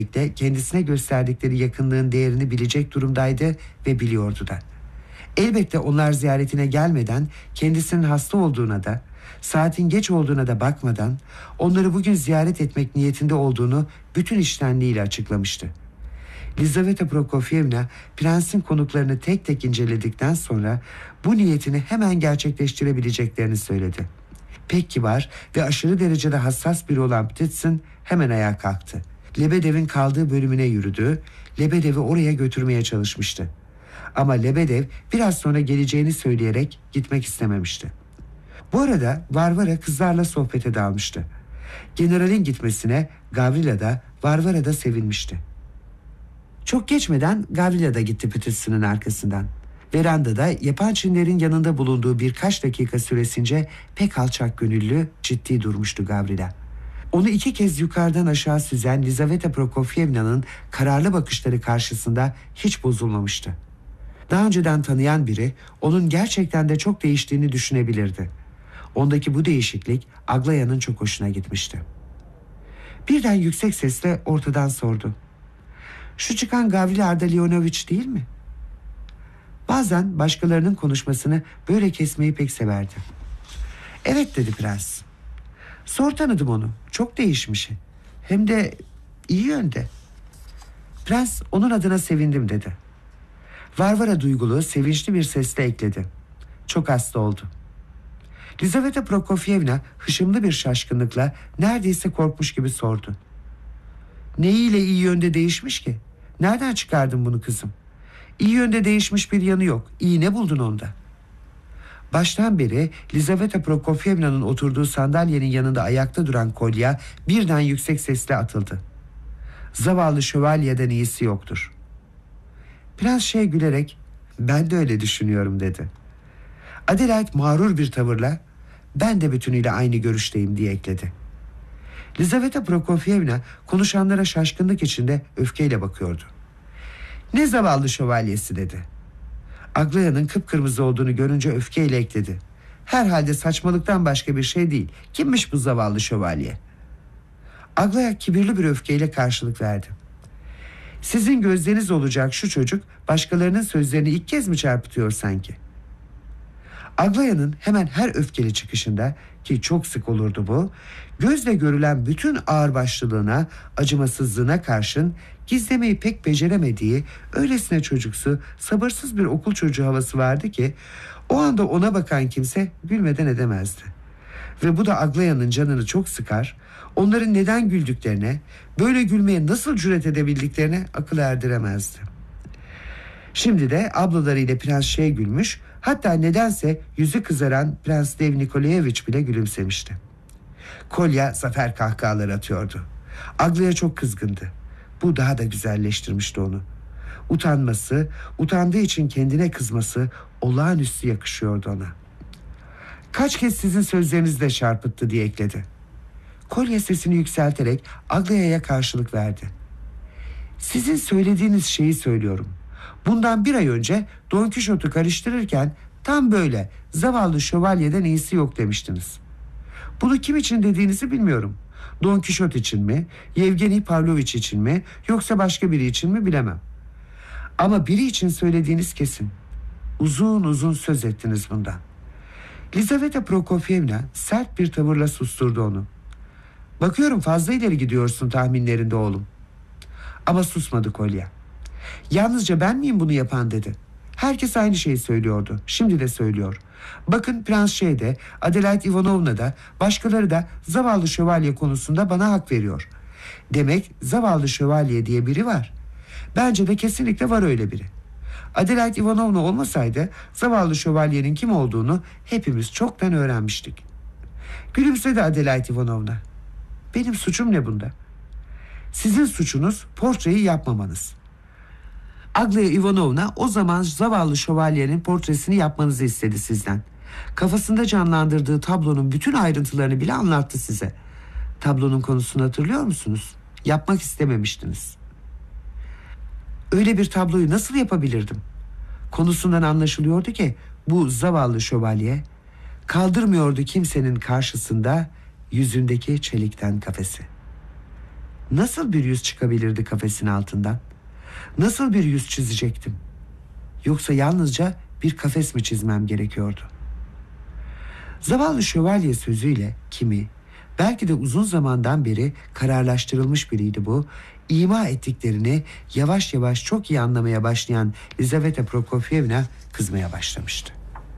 birlikte kendisine gösterdikleri yakınlığın değerini bilecek durumdaydı ve biliyordu da. Elbette onlar ziyaretine gelmeden kendisinin hasta olduğuna da, saatin geç olduğuna da bakmadan onları bugün ziyaret etmek niyetinde olduğunu bütün içtenliğiyle açıklamıştı. Lizaveta Prokofyevna prensin konuklarını tek tek inceledikten sonra bu niyetini hemen gerçekleştirebileceklerini söyledi. Pek kibar ve aşırı derecede hassas biri olan Ptitsin hemen ayağa kalktı. Lebedev'in kaldığı bölümüne yürüdü, Lebedev'i oraya götürmeye çalışmıştı. Ama Lebedev biraz sonra geleceğini söyleyerek gitmek istememişti. Bu arada Varvara kızlarla sohbete dalmıştı. Generalin gitmesine Gavrila da Varvara da sevinmişti. Çok geçmeden Gavrila da gitti Ptitsin'in arkasından. Verandada yapan Çinlerin yanında bulunduğu birkaç dakika süresince pek alçak gönüllü, ciddi durmuştu Gavrila. Onu 2 kez yukarıdan aşağı süzen Lizaveta Prokofyevna'nın kararlı bakışları karşısında hiç bozulmamıştı. Daha önceden tanıyan biri onun gerçekten de çok değiştiğini düşünebilirdi. Ondaki bu değişiklik Aglaya'nın çok hoşuna gitmişti. Birden yüksek sesle ortadan sordu. "Şu çıkan Gavrila Ardalionovich değil mi?" Bazen başkalarının konuşmasını böyle kesmeyi pek severdi. "Evet," dedi prens. "Zor tanıdım onu. Çok değişmiş. Hem de iyi yönde." Prens onun adına sevindim dedi. Varvara duygulu, sevinçli bir sesle ekledi. "Çok hasta oldu." Lizaveta Prokofyevna hışımlı bir şaşkınlıkla neredeyse korkmuş gibi sordu. "Neyiyle iyi yönde değişmiş ki? Nereden çıkardın bunu kızım? İyi yönde değişmiş bir yanı yok. İyi ne buldun onda?" Baştan beri Lizaveta Prokofyevna'nın oturduğu sandalyenin yanında ayakta duran Kolya birden yüksek sesle atıldı. "Zavallı şövalyeden iyisi yoktur." Prens gülerek "Ben de öyle düşünüyorum," dedi. Adelaide mağrur bir tavırla "Ben de bütünüyle aynı görüşteyim," diye ekledi. Lizaveta Prokofyevna konuşanlara şaşkınlık içinde öfkeyle bakıyordu. "Ne zavallı şövalyesi," dedi. Aglaya'nın kıpkırmızı olduğunu görünce öfkeyle ekledi. "Herhalde saçmalıktan başka bir şey değil. Kimmiş bu zavallı şövalye?" Aglaya kibirli bir öfkeyle karşılık verdi. "Sizin gözleriniz olacak şu çocuk başkalarının sözlerini ilk kez mi çarpıtıyor sanki?" Aglaya'nın hemen her öfkeli çıkışında, ki çok sık olurdu bu, gözle görülen bütün ağırbaşlılığına, acımasızlığına karşın gizlemeyi pek beceremediği öylesine çocuksu, sabırsız bir okul çocuğu havası vardı ki o anda ona bakan kimse gülmeden edemezdi. Ve bu da Aglaya'nın canını çok sıkar, onların neden güldüklerine, böyle gülmeye nasıl cüret edebildiklerine akıl erdiremezdi. Şimdi de ablalarıyla Prens gülmüş, hatta nedense yüzü kızaran Prens Lev Nikolayevich bile gülümsemişti. Kolya zafer kahkahaları atıyordu. Aglaya çok kızgındı. Bu daha da güzelleştirmişti onu. Utanması, utandığı için kendine kızması olağanüstü yakışıyordu ona. "Kaç kez sizin sözlerinizle çarpıttı," diye ekledi. Kolya sesini yükselterek Aglaya'ya karşılık verdi. "Sizin söylediğiniz şeyi söylüyorum. Bundan 1 ay önce Don Kişot'u karıştırırken tam böyle zavallı şövalyeden iyisi yok demiştiniz. Bunu kim için dediğinizi bilmiyorum. Don Kişot için mi, Yevgeni Pavlovich için mi, yoksa başka biri için mi bilemem. Ama biri için söylediğiniz kesin. Uzun uzun söz ettiniz bundan." Lizaveta Prokofyevna sert bir tavırla susturdu onu. "Bakıyorum fazla ileri gidiyorsun tahminlerinde oğlum." Ama susmadı Kolya. "Yalnızca ben miyim bunu yapan?" dedi. "Herkes aynı şeyi söylüyordu. Şimdi de söylüyor. Bakın Prens de, Adelaide Ivanovna da, başkaları da zavallı şövalye konusunda bana hak veriyor. Demek zavallı şövalye diye biri var. Bence de kesinlikle var öyle biri. Adelaide Ivanovna olmasaydı zavallı şövalyenin kim olduğunu hepimiz çoktan öğrenmiştik." Gülümsedi Adelaide Ivanovna. "Benim suçum ne bunda?" "Sizin suçunuz portreyi yapmamanız. Aglaya Ivanovna o zaman zavallı şövalyenin portresini yapmanızı istedi sizden. Kafasında canlandırdığı tablonun bütün ayrıntılarını bile anlattı size. Tablonun konusunu hatırlıyor musunuz? Yapmak istememiştiniz." "Öyle bir tabloyu nasıl yapabilirdim?" Konusundan anlaşılıyordu ki bu zavallı şövalye kaldırmıyordu kimsenin karşısında yüzündeki çelikten kafesi. Nasıl bir yüz çıkabilirdi kafesin altından? Nasıl bir yüz çizecektim? Yoksa yalnızca bir kafes mi çizmem gerekiyordu? Zavallı şövalye sözüyle kimi, belki de uzun zamandan beri kararlaştırılmış biriydi bu, ima ettiklerini yavaş yavaş çok iyi anlamaya başlayan Lizaveta Prokofyevna kızmaya başlamıştı.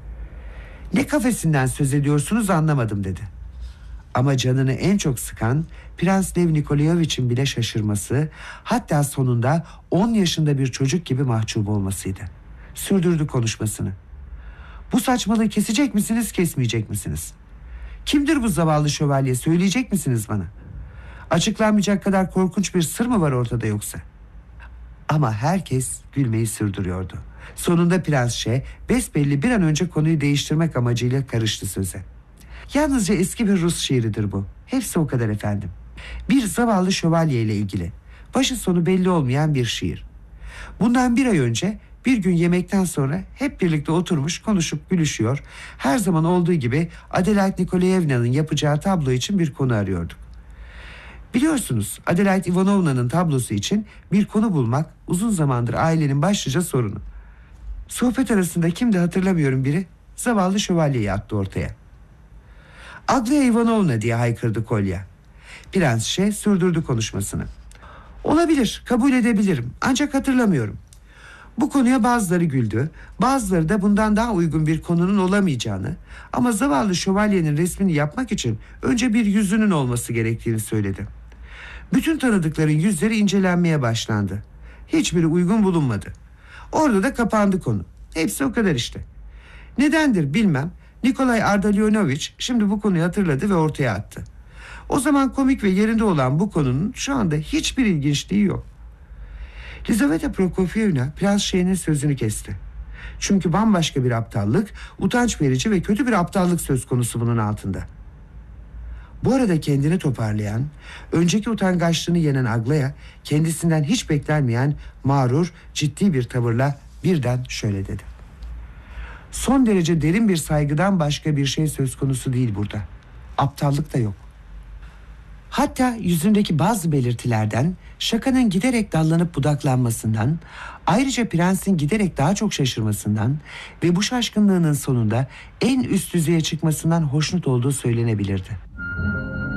"Ne kafesinden söz ediyorsunuz anlamadım," dedi. Ama canını en çok sıkan Prens Lev Nikolayevич'in bile şaşırması, hatta sonunda 10 yaşında bir çocuk gibi mahcup olmasıydı. Sürdürdü konuşmasını. "Bu saçmalığı kesecek misiniz, kesmeyecek misiniz? Kimdir bu zavallı şövalye, söyleyecek misiniz bana? Açıklanmayacak kadar korkunç bir sır mı var ortada yoksa?" Ama herkes gülmeyi sürdürüyordu. Sonunda Prens Şe besbelli bir an önce konuyu değiştirmek amacıyla karıştı söze. "Yalnızca eski bir Rus şiiridir bu. Hepsi o kadar efendim. Bir zavallı şövalye ile ilgili. Başı sonu belli olmayan bir şiir. Bundan bir ay önce bir gün yemekten sonra hep birlikte oturmuş konuşup gülüşüyor. Her zaman olduğu gibi Adelaide Nikolayevna'nın yapacağı tablo için bir konu arıyorduk. Biliyorsunuz Adelaide Ivanovna'nın tablosu için bir konu bulmak uzun zamandır ailenin başlıca sorunu. Sohbet arasında kimdi hatırlamıyorum biri zavallı şövalyeyi attı ortaya. 'Aglaia Ivanovna,' diye haykırdı Kolya. Prens Şe sürdürdü konuşmasını. 'Olabilir, kabul edebilirim, ancak hatırlamıyorum.' Bu konuya bazıları güldü, bazıları da bundan daha uygun bir konunun olamayacağını ama zavallı şövalyenin resmini yapmak için önce bir yüzünün olması gerektiğini söyledi. Bütün tanıdıkların yüzleri incelenmeye başlandı. Hiçbiri uygun bulunmadı. Orada da kapandı konu. Hepsi o kadar işte. Nedendir bilmem. Nikolay Ardalionovich şimdi bu konuyu hatırladı ve ortaya attı. O zaman komik ve yerinde olan bu konunun şu anda hiçbir ilginçliği yok. Lizaveta Prokofyevna Prens Şe'nin sözünü kesti. Çünkü bambaşka bir aptallık, utanç verici ve kötü bir aptallık söz konusu bunun altında. Bu arada kendini toparlayan, önceki utangaçlığını yenen Aglaia, kendisinden hiç beklenmeyen mağrur, ciddi bir tavırla birden şöyle dedi. "Son derece derin bir saygıdan başka bir şey söz konusu değil burada. Aptallık da yok. Hatta yüzündeki bazı belirtilerden, şakanın giderek dallanıp budaklanmasından, ayrıca prensin giderek daha çok şaşırmasından ve bu şaşkınlığının sonunda en üst düzeye çıkmasından hoşnut olduğu söylenebilirdi.